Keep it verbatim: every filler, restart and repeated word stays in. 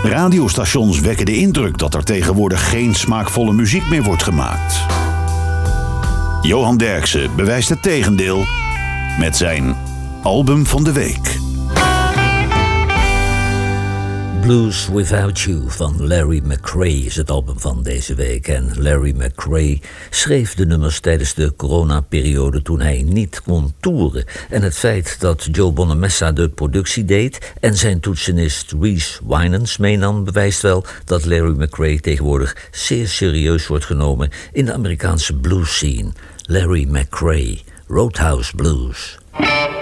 Radiostations wekken de indruk dat er tegenwoordig geen smaakvolle muziek meer wordt gemaakt. Johan Derksen bewijst het tegendeel met zijn album van de week. Blues Without You van Larry McCray is het album van deze week. En Larry McCray schreef de nummers tijdens de coronaperiode toen hij niet kon toeren. En het feit dat Joe Bonamessa de productie deed en zijn toetsenist Reese Winans meenam, bewijst wel dat Larry McCray tegenwoordig zeer serieus wordt genomen in de Amerikaanse blues scene. Larry McCray, Roadhouse Blues.